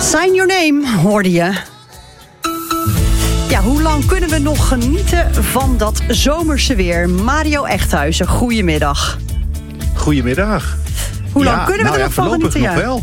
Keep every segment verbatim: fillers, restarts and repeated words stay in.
Sign Your Name, hoorde je. Ja, hoe lang kunnen we nog genieten van dat zomerse weer? Mario Echthuizen, goedemiddag. Goedemiddag. Hoe lang ja, kunnen we nou er ja, nog van genieten? nog wel.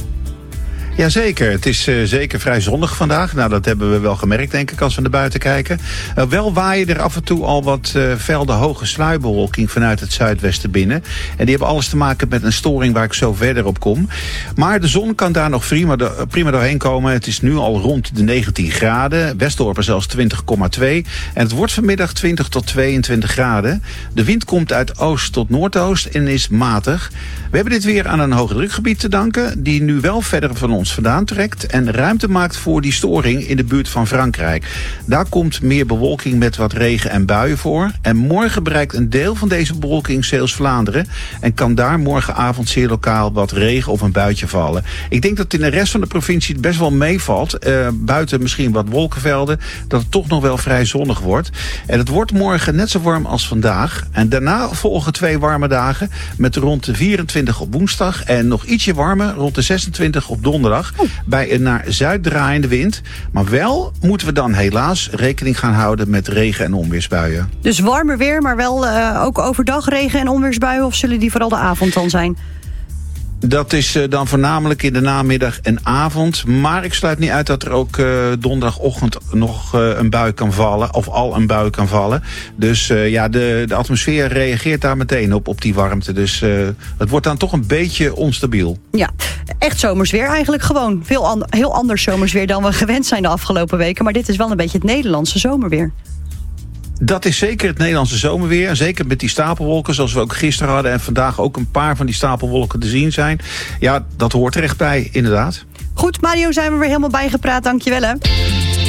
Jazeker, het is uh, zeker vrij zonnig vandaag. Nou, dat hebben we wel gemerkt, denk ik, als we naar buiten kijken. Uh, wel waaien er af en toe al wat uh, velden hoge sluierbewolking vanuit het zuidwesten binnen. En die hebben alles te maken met een storing waar ik zo verder op kom. Maar de zon kan daar nog prima, do- prima doorheen komen. Het is nu al rond de negentien graden. Westdorpen zelfs twintig komma twee. En het wordt vanmiddag twintig tot tweeëntwintig graden. De wind komt uit oost tot noordoost en is matig. We hebben dit weer aan een hoogdrukgebied te danken, die nu wel verder van ons vandaan trekt en ruimte maakt voor die storing in de buurt van Frankrijk. Daar komt meer bewolking met wat regen en buien voor. En morgen bereikt een deel van deze bewolking Zeeuws-Vlaanderen en kan daar morgenavond zeer lokaal wat regen of een buitje vallen. Ik denk dat in de rest van de provincie het best wel meevalt. Uh, buiten misschien wat wolkenvelden, dat het toch nog wel vrij zonnig wordt. En het wordt morgen net zo warm als vandaag. En daarna volgen twee warme dagen met rond de vierentwintig op woensdag en nog ietsje warmer rond de zesentwintig op donderdag. Bij een naar zuid draaiende wind. Maar wel moeten we dan helaas rekening gaan houden met regen- en onweersbuien. Dus warmer weer, maar wel uh, ook overdag regen- en onweersbuien? Of zullen die vooral de avond dan zijn? Dat is uh, dan voornamelijk in de namiddag en avond. Maar ik sluit niet uit dat er ook uh, donderdagochtend nog uh, een bui kan vallen. Of al een bui kan vallen. Dus uh, ja, de, de atmosfeer reageert daar meteen op, op die warmte. Dus uh, het wordt dan toch een beetje onstabiel. Ja, echt zomersweer eigenlijk gewoon. Veel an- heel anders zomersweer dan we gewend zijn de afgelopen weken. Maar dit is wel een beetje het Nederlandse zomerweer. Dat is zeker het Nederlandse zomerweer. Zeker met die stapelwolken, zoals we ook gisteren hadden. En vandaag ook een paar van die stapelwolken te zien zijn. Ja, dat hoort er echt bij, inderdaad. Goed, Mario, zijn we weer helemaal bijgepraat. Dankjewel, hè.